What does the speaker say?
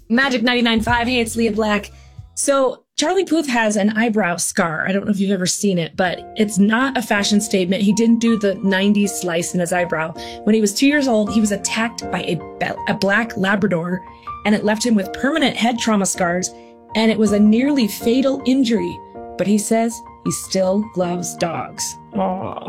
Magic 99.5. Hey, it's Leah Black. So Charlie Puth has an eyebrow scar. I don't know if you've ever seen it, but it's not a fashion statement. He didn't do the 90s slice in his eyebrow. When he was 2 years old, he was attacked by a black Labrador, and it left him with permanent head trauma scars, and it was a nearly fatal injury. But he says he still loves dogs. Aww.